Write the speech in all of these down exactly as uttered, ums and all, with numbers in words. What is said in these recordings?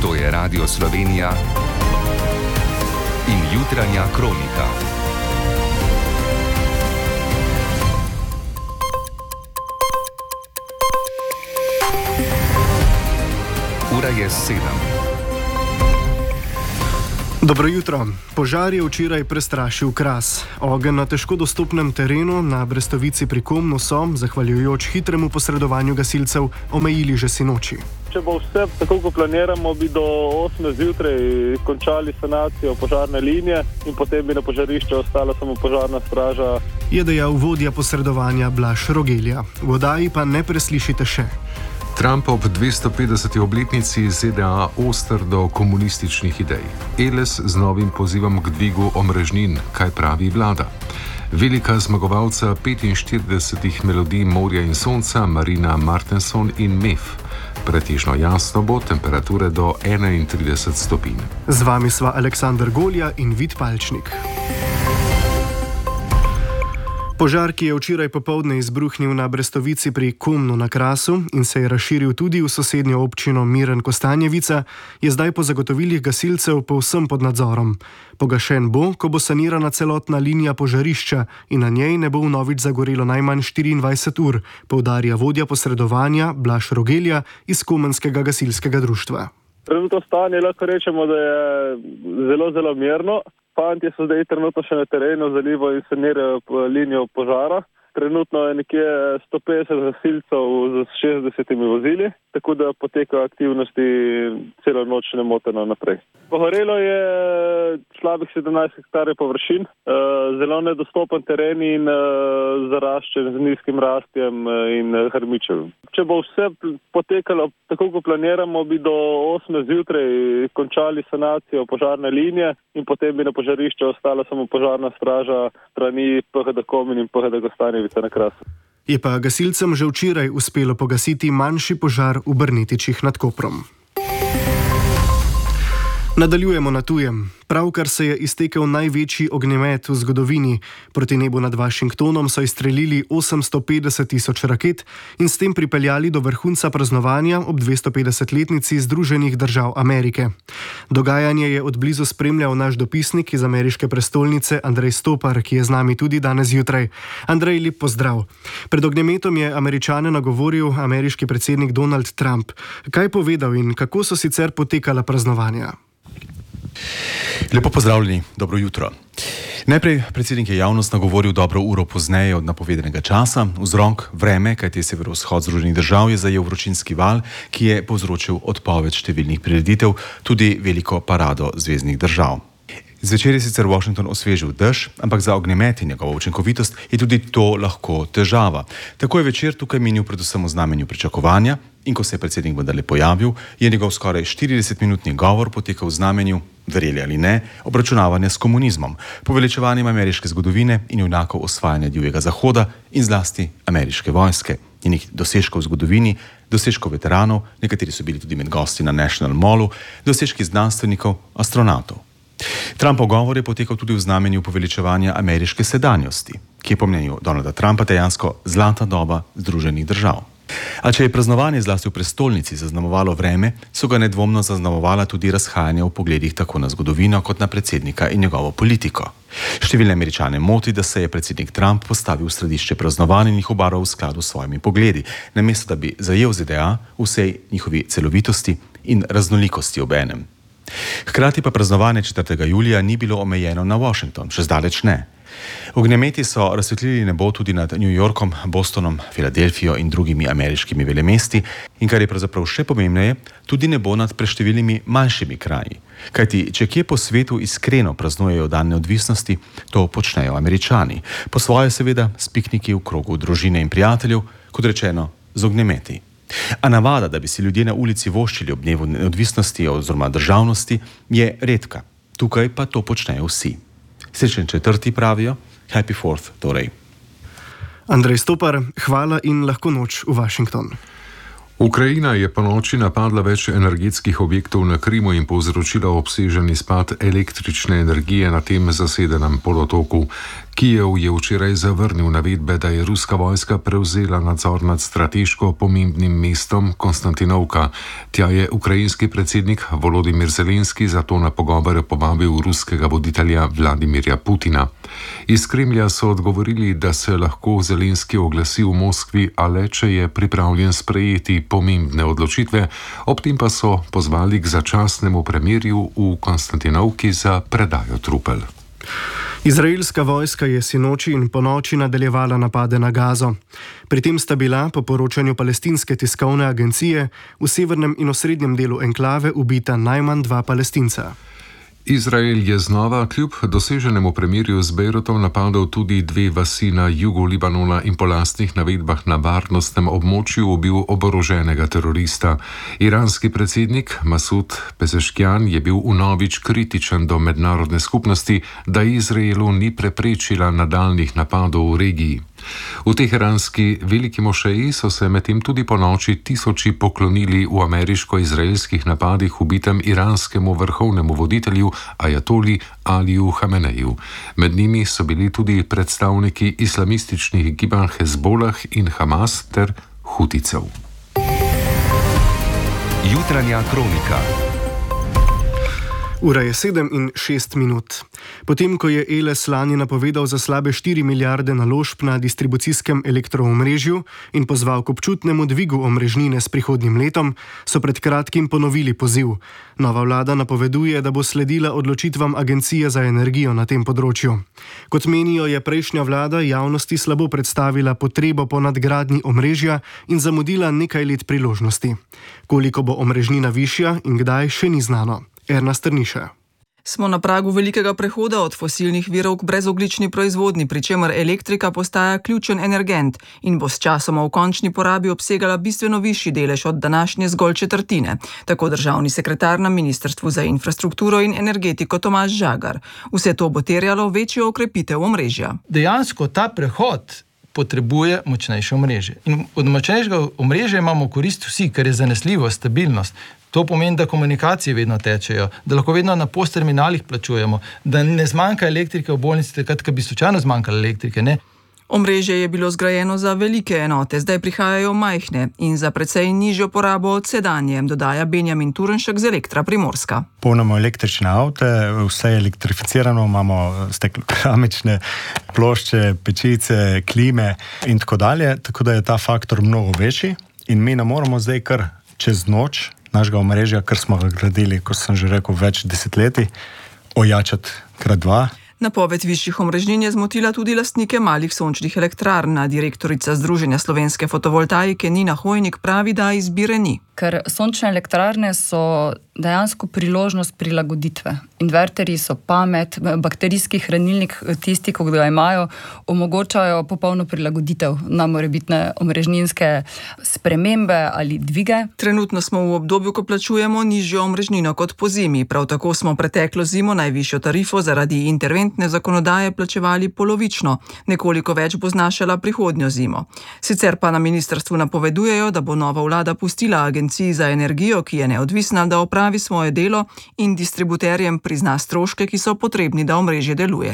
To je Radio Slovenija in jutranja kronika. Ura je sedem. Dobro jutro. Požar je včeraj prestrašil Kras. Ogenj na težko dostopnem terenu na Brestovici pri Komnu so, zahvaljujoč hitremu posredovanju gasilcev, omejili že sinoči. Če bo vse tako, kot planiramo, bi do osme zjutraj končali sanacijo požarne linije in potem bi na požarišču ostala samo požarna straža. Je dejal vodja posredovanja Blaž Rogelja. V oddaji pa ne preslišite še. Trump ob dvesto petdeseti obletnici Z D A oster do komunističnih idej. Eles z novim pozivom k dvigu omrežnin, kaj pravi vlada. Velika zmagovalca petinštiridesetih melodij Morja in sonca Marina Martenson in M E F. Pretežno jasno bo, temperature do enaintrideset stopinj. Z vami sva Aleksander Golja in Vid Palčnik. Požar, ki je včeraj popoldne izbruhnil na Brestovici pri Komnu na Krasu in se je razširil tudi v sosednjo občino Miren Kostanjevica, je zdaj po zagotovilih gasilcev povsem pod nadzorom. Pogašen bo, ko bo sanirana celotna linija požarišča in na njej ne bo vnovič zagorelo najmanj štiriindvajset ur, poudarja vodja posredovanja Blaž Rogelja iz Komenskega gasilskega društva. Trenutno stanje lahko rečemo, da je zelo, zelo mirno. Fantje so zdaj trenutno še na terenu, zalivajo in sanirajo linijo požara. Trenutno je nekje sto petdeset gasilcev z šestdesetimi vozili, tako da potekajo aktivnosti celo noč nemoteno naprej. Pogorelo je slabih sedemnajst hektarjev površin, zelo nedostopen teren in zaraščen z nizkim rastjem in hrmičevim. Če bo vse potekalo tako, kot planiramo, bi do osme zjutraj končali sanacijo požarne linije in potem bi na požarišču ostala samo požarna straža strani P H D Komen in P H D Kostanjevica na Krasu. Je pa gasilcem že včeraj uspelo pogasiti manjši požar v Brnetičih nad Koprom. Nadaljujemo na tujem. Pravkar se je iztekel največji ognjemet v zgodovini. Proti nebu nad Washingtonom so izstrelili osemsto petdeset tisoč raket in s tem pripeljali do vrhunca praznovanja ob dvestopetdesetletnici Združenih držav Amerike. Dogajanje je od blizu spremljal naš dopisnik iz ameriške prestolnice Andrej Stopar, ki je z nami tudi danes zjutraj. Andrej, lep pozdrav. Pred ognjemetom je Američane nagovoril ameriški predsednik Donald Trump. Kaj povedal in kako so sicer potekala praznovanja? Lepo pozdravljeni, dobro jutro. Najprej predsednik je javnost nagovoril dobro uro pozneje od napovedanega časa. Vzrok vreme, kajti severovzhod Združenih držav je zajel vročinski val, ki je povzročil odpoved številnih prireditev, tudi veliko parado zveznih držav. Zvečer je sicer Washington osvežil dež, ampak za ognjemet in njegovo učinkovitost je tudi to lahko težava. Tako je večer tukaj minil predvsem v znamenju pričakovanja in ko se je predsednik vendarle pojavil, je njegov skoraj štiridesetminutni govor potekal v znamenju, verjeli ali ne, obračunavanja s komunizmom, poveličevanjem ameriške zgodovine in junakov osvajanja divjega zahoda in zlasti ameriške vojske. Njenih dosežkov v zgodovini, dosežkov veteranov, nekateri so bili tudi med gosti na National Mallu, dosežki znanstvenikov, astronautov. Trumpov govor je potekal tudi v znamenju poveličevanja ameriške sedanjosti, ki je po mnenju Donalda Trumpa dejansko zlata doba Združenih držav. A če je praznovanje zlasti v prestolnici zaznamovalo vreme, so ga nedvomno zaznamovala tudi razhajanja v pogledih tako na zgodovino kot na predsednika in njegovo politiko. Številne Američane moti, da se je predsednik Trump postavil v središče praznovanja in jih obarval v skladu s svojimi pogledi, namesto da bi zajel Z D A v vsej njihovi celovitosti in raznolikosti obenem. Hkrati pa praznovanje četrtega julija ni bilo omejeno na Washington, še zdaleč ne. Ognjemeti so razsvetlili nebo tudi nad New Yorkom, Bostonom, Filadelfijo in drugimi ameriškimi velemesti in kar je pravzaprav še pomembneje, tudi nebo nad preštevilnimi manjšimi kraji. Kajti, če kje po svetu iskreno praznujejo dan neodvisnosti, to počnejo Američani. Po svoje seveda s pikniki v krogu družine in prijateljev, kot rečeno z ognjemeti. A navada, da bi si ljudje na ulici voščili ob dnevu neodvisnosti oziroma državnosti, je redka. Tukaj pa to počnejo vsi. Srečen četrti pravijo, Happy Fourth torej. Andrej Stopar, hvala in lahko noč v Washington. Ukrajina je po noči napadla več energetskih objektov na Krimu in povzročila obsežen izpad električne energije na tem zasedenem polotoku. Kijev je včeraj zavrnil navedbe, da je ruska vojska prevzela nadzor nad strateško pomembnim mestom Konstantinovka. Tja je ukrajinski predsednik Volodimir Zelenski zato na pogovore povabil ruskega voditelja Vladimirja Putina. Iz Kremlja so odgovorili, da se lahko Zelenski oglasi v Moskvi, a le če je pripravljen sprejeti pomembne odločitve, ob tem pa so pozvali k začasnemu premirju v Konstantinovki za predajo trupel. Izraelska vojska je sinoči in ponoči nadaljevala napade na Gazo. Pri tem sta bila, po poročanju palestinske tiskovne agencije, v severnem in osrednjem delu enklave ubita najmanj dva Palestinca. Izrael je znova kljub doseženemu premirju z Bejrutom napadel tudi dve vasi na jugu Libanona in po lastnih navedbah na varnostnem območju ubil oboroženega terorista. Iranski predsednik Masud Pezeškian je bil vnovič kritičen do mednarodne skupnosti, da Izraelu ni preprečila nadaljnjih napadov v regiji. V teheranski veliki mošeji so se medtem tudi po noči tisoči poklonili v ameriško-izraelskih napadih ubitem iranskemu vrhovnemu voditelju ajatoli Aliju Hameneju. Med njimi so bili tudi predstavniki islamističnih gibanj Hezbolah in Hamas ter Huticev. Jutranja kronika. Ura je sedem in šest minut. Potem, ko je Eles lani napovedal za slabe štiri milijarde naložb na distribucijskem elektroomrežju in pozval k občutnemu dvigu omrežnine s prihodnjim letom, so pred kratkim ponovili poziv. Nova vlada napoveduje, da bo sledila odločitvam Agencije za energijo na tem področju. Kot menijo, je prejšnja vlada javnosti slabo predstavila potrebo po nadgradnji omrežja in zamudila nekaj let priložnosti. Koliko bo omrežnina višja in kdaj, še ni znano. Erna Strniša. Smo na pragu velikega prehoda od fosilnih virov k brezoglični proizvodnji, pri čemer elektrika postaja ključen energent in bo s časoma v končni porabi obsegala bistveno višji delež od današnje zgolj četrtine, tako državni sekretar na Ministrstvu za infrastrukturo in energetiko Tomaž Žagar. Vse to bo terjalo večjo okrepitev omrežja. Dejansko ta prehod potrebuje močnejše omrežje. In od močnejšega omrežja imamo korist vsi, ker je zanesljivo, stabilnost. To pomeni, da komunikacije vedno tečejo, da lahko vedno na postterminalih plačujemo, da ne zmanjka elektrike v bolnici, takrat, ko bi slučajno zmanjkalo elektrike, ne? Omrežje je bilo zgrajeno za velike enote, zdaj prihajajo majhne in za precej nižjo porabo od sedanje, dodaja Benjamin Turnšek z Elektra Primorska. Polnimo električne avte, vse je elektrificirano, imamo steklokeramične plošče, pečice, klime in tako dalje, tako da je ta faktor mnogo večji in mi ne moramo zdaj kar čez noč našega omrežja, kar smo ga gradili, kot sem že rekel, več desetletij, ojačati krat dva. Napoved višjih omrežnin je zmotila tudi lastnike malih sončnih elektrarn. Direktorica Združenja slovenske fotovoltaike Nina Hojnik pravi, da izbire ni. Ker sončne elektrarne so dejansko priložnost prilagoditve. Inverterji so pamet, bakterijski hranilnik, tisti, ko ga imajo, omogočajo popolno prilagoditev na morebitne omrežninske spremembe ali dvige. Trenutno smo v obdobju, ko plačujemo nižjo omrežnino kot po zimi. Prav tako smo preteklo zimo najvišjo tarifo zaradi interventne zakonodaje plačevali polovično. Nekoliko več bo znašala prihodnjo zimo. Sicer pa na ministrstvu napovedujejo, da bo nova vlada pustila Agenciji za energijo, ki je neodvisna, da opravi svoje delo in distributerjem prizna stroške, ki so potrebni, da omrežje deluje.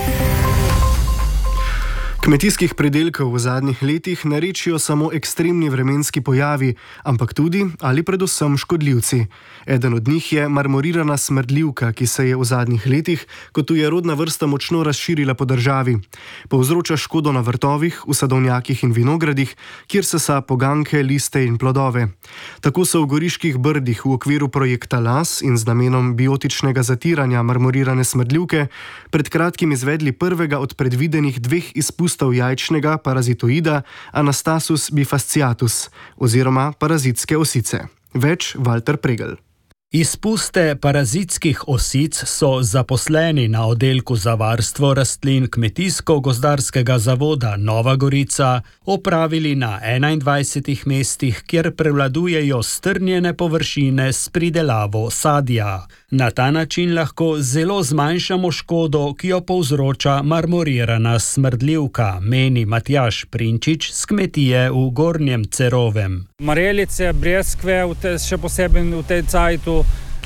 Kmetijskih pridelkov v zadnjih letih ne rečijo samo ekstremni vremenski pojavi, ampak tudi ali predvsem škodljivci. Eden od njih je marmorirana smrdljivka, ki se je v zadnjih letih kot tujerodna vrsta močno razširila po državi. Povzroča škodo na vrtovih, v sadovnjakih in vinogradih, kjer sesa poganke, liste in plodove. Tako so v Goriških brdih v okviru projekta Las in z namenom biotičnega zatiranja marmorirane smrdljivke pred kratkim izvedli prvega od predvidenih dveh izpustov jajčnega parazitoida Anastasus bifasciatus oziroma parazitske osice. Več Walter Pregel. Izpuste parazitskih osic so zaposleni na oddelku za varstvo rastlin Kmetijsko-gozdarskega zavoda Nova Gorica opravili na enaindvajsetih mestih, kjer prevladujejo strnjene površine s pridelavo sadja. Na ta način lahko zelo zmanjšamo škodo, ki jo povzroča marmorirana smrdljivka, meni Matjaž Prinčič z kmetije v Gornjem Cerovem. Marelice, breskve, še posebej v tej cajtu,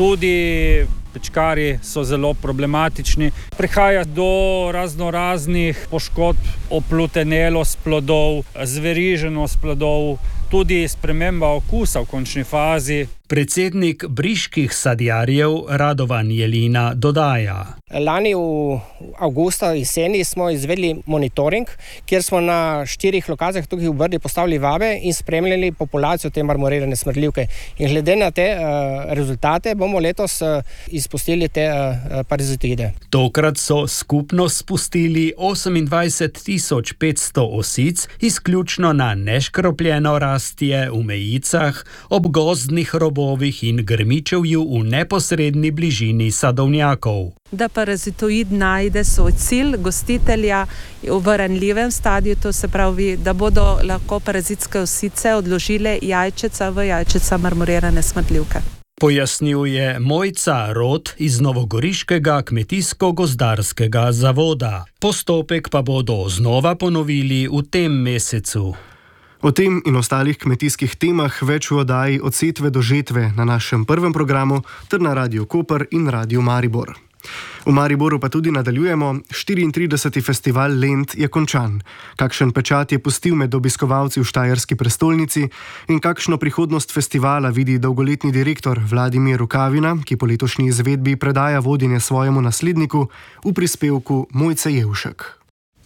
tudi pečkari so zelo problematični. Prihaja do razno raznih poškodb, oplutenelost plodov, zveriženost plodov, tudi sprememba okusa v končni fazi. Predsednik briških sadjarjev Radovan Jelina dodaja. Lani v avgusta jeseni smo izvedli monitoring, kjer smo na štirih lokacijah tukaj v Brdi postavili vabe in spremljali populacijo te marmorirane smrdljivke. In glede na te uh, rezultate bomo letos uh, izpustili te uh, parazitoide. Tokrat so skupno spustili osemindvajset tisoč petsto osic, izključno na neškropljeno rastje v mejicah, ob gozdnih robovih in grmičevju v neposredni bližini sadovnjakov. Da parazitoid najde svoj cilj gostitelja v ranljivem stadiju, to se pravi, da bodo lahko parazitske osice odložile jajčeca v jajčeca marmorirane smrdljivke. Pojasnjuje Mojca Rot iz Novogoriškega kmetijsko-gozdarskega zavoda. Postopek pa bodo znova ponovili v tem mesecu. O tem in ostalih kmetijskih temah več v oddaji Od setve do žetve na našem prvem programu ter na Radiu Koper in Radiu Maribor. V Mariboru pa tudi nadaljujemo. štiriintrideseti festival Lent je končan. Kakšen pečat je pustil med obiskovalci v štajerski prestolnici in kakšno prihodnost festivala vidi dolgoletni direktor Vladimir Rukavina, ki po letošnji izvedbi predaja vodenje svojemu nasledniku, v prispevku Mojce Jevšek.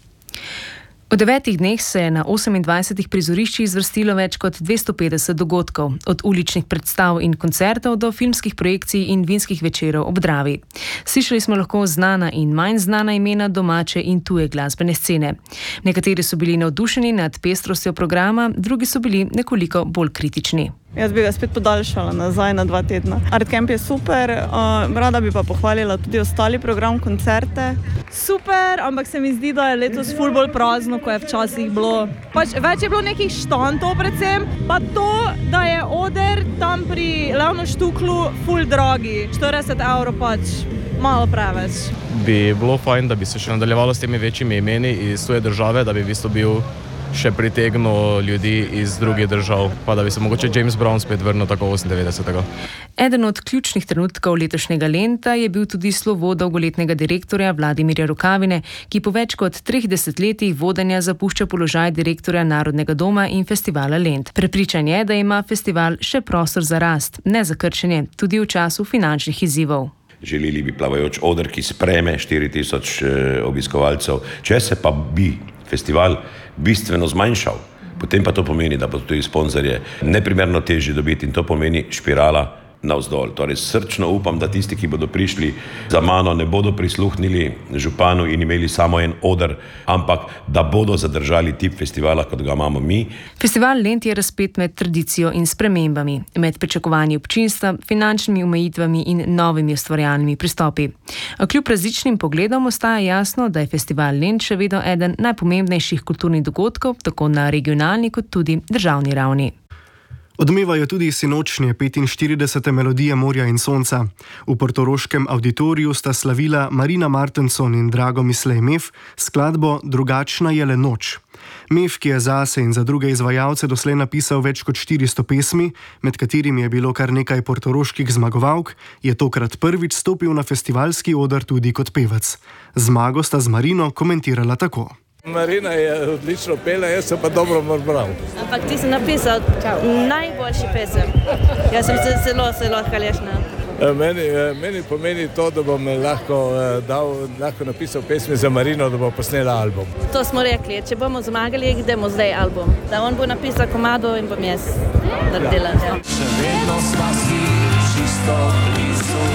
V devetih dneh se je na osemindvajsetih prizoriščih zvrstilo več kot dvesto petdeset dogodkov, od uličnih predstav in koncertov do filmskih projekcij in vinskih večerov ob Dravi. Slišali smo lahko znana in manj znana imena domače in tuje glasbene scene. Nekateri so bili navdušeni nad pestrostjo programa, drugi so bili nekoliko bolj kritični. Jaz bi ga spet podaljšala nazaj na dva tedna. Art Camp je super, uh, rada bi pa pohvalila tudi ostali program, koncerte. Super, ampak se mi zdi, da je letos ful bolj prazno, ko je včasih bilo. Pač več je bilo nekih štantov predvsem, pa to, da je oder tam pri Levno Štuklu ful dragi. štirideset evrov pač malo preveč. Bi bilo fajn, da bi se še nadaljevalo s temi večjimi imeni iz tuje države, da bi v bistvu bil še pritegnil ljudi iz drugih držav, pa da bi se mogoče James Brown spet vrnil tako osemindevetdesetega. Eden od ključnih trenutkov letošnjega Lenta je bil tudi slovo dolgoletnega direktorja Vladimirja Rukavine, ki po več kot treh desetletjih vodenja zapušča položaj direktorja Narodnega doma in festivala Lent. Prepričan je, da ima festival še prostor za rast, ne za krčenje, tudi v času finančnih izzivov. Želeli bi plavajoč oder, ki spreme štiri tisoč obiskovalcev. Če se pa bi festival bistveno zmanjšal, potem pa to pomeni, da bo tudi sponzorje neprimerno težje dobiti in to pomeni špirala navzdol. Torej srčno upam, da tisti, ki bodo prišli za mano, ne bodo prisluhnili županu in imeli samo en oder, ampak da bodo zadržali tip festivala, kot ga imamo mi. Festival Lent je razpet med tradicijo in spremembami, med pričakovanji občinstva, finančnimi omejitvami in novimi ustvarjalnimi pristopi. A kljub različnim pogledom ostaja jasno, da je festival Lent še vedno eden najpomembnejših kulturnih dogodkov, tako na regionalni kot tudi državni ravni. Odmevajo tudi sinočnje petinštiridesete melodije morja in sonca. V portoroškem auditoriju sta slavila Marina Martenson in Drago Mislej Mef skladbo Drugačna je le noč. Mef, ki je zase in za druge izvajalce doslej napisal več kot štiristo pesmi, med katerimi je bilo kar nekaj portoroških zmagovalk, je tokrat prvič stopil na festivalski oder tudi kot pevec. Zmago sta z Marino komentirala tako. Marina je odlično pela, jaz sem pa dobro bral. Ampak ti si napisal najboljši pesem. Jaz sem zelo, zelo hvaležna. Meni, meni pomeni to, da bom lahko, dal, lahko napisal pesmi za Marino, da bo posnela album. To smo rekli, če bomo zmagali, idemo zdaj album. Da on bo napisal komado in bom jaz naredila. Ja. Še vedno sva si čisto blizu,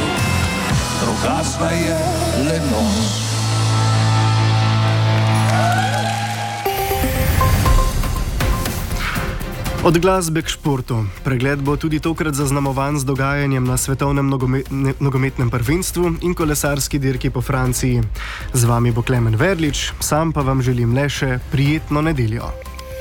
drugačna je le noč. Od glasbe k športu. Pregled bo tudi tokrat zaznamovan z dogajanjem na svetovnem nogometnem prvenstvu in kolesarski dirki po Franciji. Z vami bo Klemen Verlič, sam pa vam želim le še prijetno nedeljo.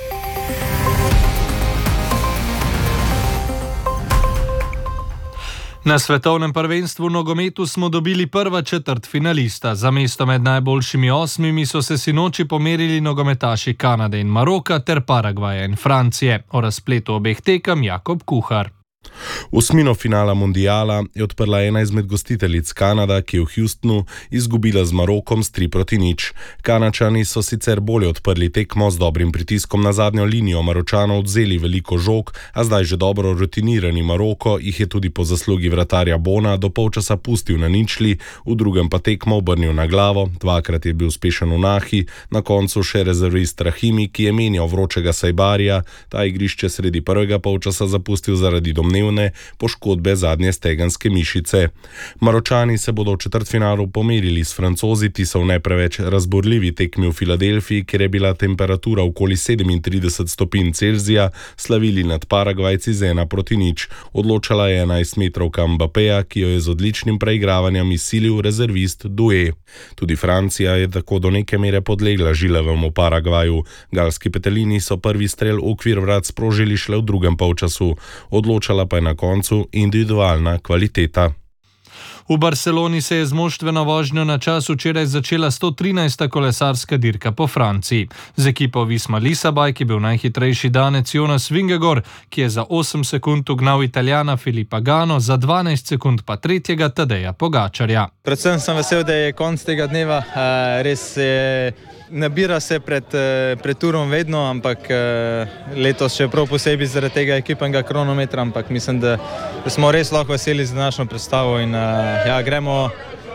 Na svetovnem prvenstvu v nogometu smo dobili prva četrt finalista. Za mesto med najboljšimi osmimi so se sinoči pomerili nogometaši Kanade in Maroka ter Paragvaja in Francije. O razpletu obeh tekem Jakob Kuhar. Osmino finala mundiala je odprla ena izmed gostiteljic Kanada, ki je v Houstonu izgubila z Marokom s tri proti nič. Kanačani so sicer bolje odprli tekmo z dobrim pritiskom na zadnjo linijo Maročanov, vzeli veliko žog, a zdaj že dobro rutinirani Maroko jih je tudi po zaslugi vratarja Bona do polčasa pustil na ničli, v drugem pa tekmo obrnil na glavo, dvakrat je bil uspešen v Nahi, na koncu še rezervist Rahimi, ki je menjal vročega Sajbarija, ta igrišče sredi prvega polčasa zapustil zaradi domnevne poškodbe zadnje stegenske mišice. Maročani se bodo v četrtfinalu pomerili s Francozi, ti so v ne preveč razborljivi tekmi v Filadelfiji, kjer je bila temperatura okoli sedemintrideset stopinj Celzija, slavili nad Paragvajci z ena proti nič. Odločala je enajstmetrovka Mbappéja, ki jo je z odličnim preigravanjem izsilil rezervist Doué. Tudi Francija je tako do neke mere podlegla žilavemu Paragvaju. Galski petelini so prvi strel v okvir vrat sprožili šele v drugem polčasu. Odločala pa je na koncu individualna kvaliteta. V Barceloni se je z moštveno vožnjo na čas včeraj začela sto trinajsta kolesarska dirka po Franciji. Z ekipo Visma Lisabaj je bil najhitrejši danec Jonas Vingegaard, ki je za osem sekund ugnal Italijana Filippa Gano, za dvanajst sekund pa tretjega Tadeja Pogačarja. Predvsem sem vesel, da je konc tega dneva, res je... Nabira se pred, pred turom vedno, ampak letos še prav posebej zaradi tega ekipnega kronometra, ampak mislim, da, da smo res lahko veseli z današnjo predstavo in ja, gremo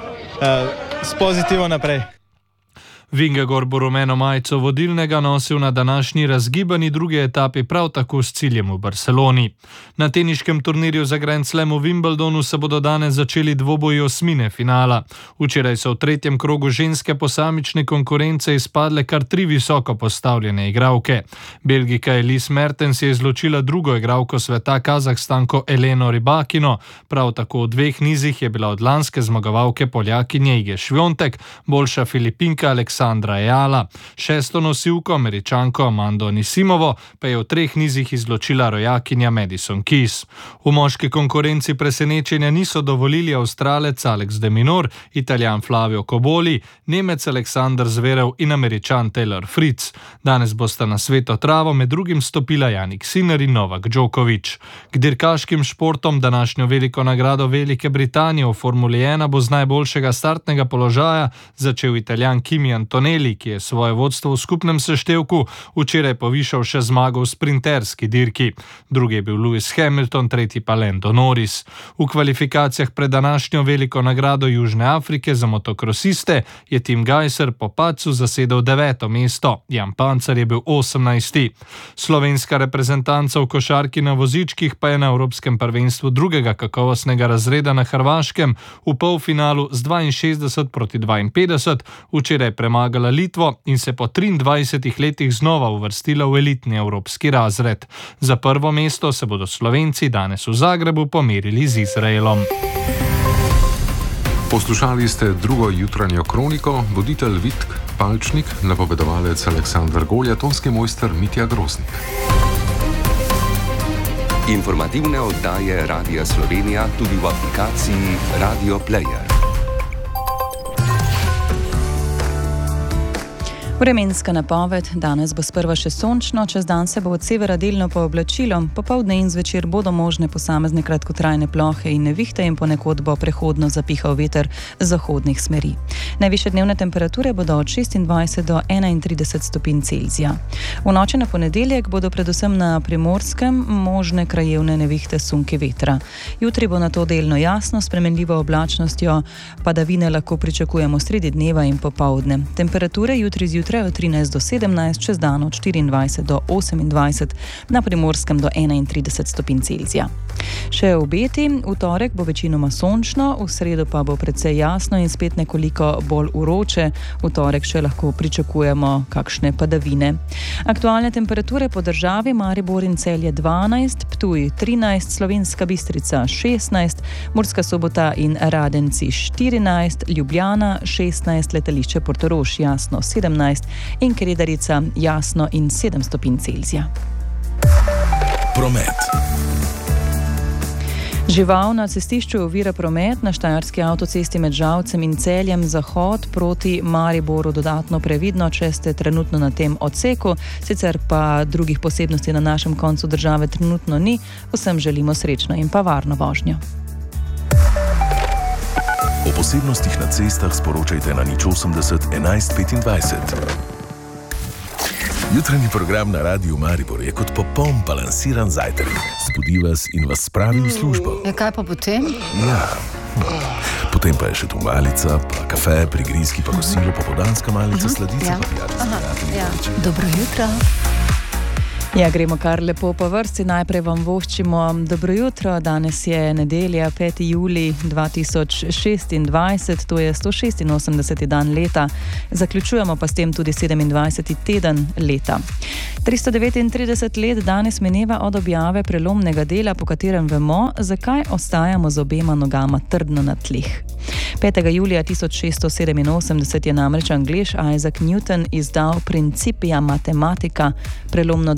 s pozitivo naprej. Vingegaard bo rumeno majico vodilnega nosil na današnji razgibani drugi etapi prav tako s ciljem v Barceloni. Na teniškem turnirju za Grand Slam v Wimbledonu se bodo danes začeli dvoboji osmine finala. Včeraj so v tretjem krogu ženske posamične konkurence izpadle kar tri visoko postavljene igralke. Belgijka Elise Mertens je izločila drugo igralko sveta Kazahstanko Eleno Rybakino. Prav tako v dveh nizih je bila od lanske zmagovalke Poljakinje Ige Švjontek, boljša Filipinka Aleksandra Sandra Ejala. Šesto nosilko, Američanko Amando Anisimovo, pa je v treh nizih izločila rojakinja Madison Keys. V moški konkurenci presenečenja niso dovolili Avstralec Alex de Minaur, Italijan Flavio Cobolli, Nemec Aleksander Zverev in Američan Taylor Fritz. Danes bosta na sveto travo med drugim stopila Jannik Sinner in Novak Djokovic. K dirkaškim športom današnjo veliko nagrado Velike Britanije v Formuli ena bo z najboljšega startnega položaja začel Italijan Kimi Antonelli, ki je svoje vodstvo v skupnem seštevku včeraj povišal še zmago v sprinterski dirki. Drugi je bil Lewis Hamilton, tretji pa Lando Norris. V kvalifikacijah pred današnjo veliko nagrado Južne Afrike za motokrosiste je Tim Gajser po padcu zasedel deveto mesto, Jan Pancar je bil osemnajsti. Slovenska reprezentanca v košarki na vozičkih pa je na Evropskem prvenstvu drugega kakovostnega razreda na Hrvaškem v polfinalu z dvainšestdeset proti dvainpetdeset včeraj premagala Litvo in se po triindvajsetih letih znova uvrstila v elitni evropski razred. Za prvo mesto se bodo Slovenci danes v Zagrebu pomerili z Izraelom. Poslušali ste drugo jutranjo kroniko, voditelj Vitk Palčnik, napovedovalec Aleksandar Golja, tonski mojster Mitja Groznik. Informativne oddaje Radia Slovenija tudi v aplikaciji Radio Player. Vremenska napoved. Danes bo sprva še sončno, čez dan se bo od severa delno pooblačilo, popoldne in zvečer bodo možne posamezne kratkotrajne plohe in nevihte in ponekod bo prehodno zapihal veter zahodnih smeri. Najvišje dnevne temperature bodo od šestindvajset do enaintrideset stopinj Celzija. V noči na ponedeljek bodo predvsem na Primorskem možne krajevne nevihte sunki vetra. Jutri bo nato delno jasno, s spremenljivo oblačnostjo, padavine lahko pričakujemo sredi dneva in popoldne. Temperature jutri zjutraj zjutraj od trinajst do sedemnajst, čez dan od štiriindvajset do osemindvajset, na Primorskem do enaintrideset stopinj Celzija. Še obeti, v torek bo večinoma sončno, v sredo pa bo precej jasno in spet nekoliko bolj vroče. V torek še lahko pričakujemo kakšne padavine. Aktualne temperature po državi: Maribor in Celje dvanajst, Ptuj trinajst, Slovenska Bistrica šestnajst, Murska Sobota in Radenci štirinajst, Ljubljana šestnajst, letališče Portorož jasno sedemnajst in Kredarica jasno in sedem stopinj Celzija. Promet. Žival na cestišču ovira promet na štajerski avtocesti med Žalcem in Celjem zahod proti Mariboru. Dodatno previdno, če ste trenutno na tem odseku, sicer pa drugih posebnosti na našem koncu države trenutno ni. Vsem želimo srečno in pa varno vožnjo. O posebnostih na cestah sporočajte na nič osemdeset enajst petindvajset. Jutranji program na Radiu Maribor je kot popoln balansiran zajtrk. Zbudi vas in vas spravi v službo. Ja, kaj pa potem? Ja. Potem pa je še tu malica, pa kafe, prigrizki, pa kosilo, popoldanska malica, uh-huh. sladica, ja. pa pijača s prijatelji. Ja. Dobro jutro. Ja, gremo kar lepo po vrsti. Najprej vam voščimo dobro jutro. Danes je nedelja, peti julij dva tisoč šestindvajset, to je sto šestinosemdeseti dan leta. Zaključujemo pa s tem tudi sedemindvajseti teden leta. tristo devetintrideset let danes mineva od objave prelomnega dela, po katerem vemo, zakaj ostajamo z obema nogama trdno na tleh. petega julija tisoč šeststo sedeminosemdeset je namreč Anglež Isaac Newton izdal Principia Mathematica, prelomno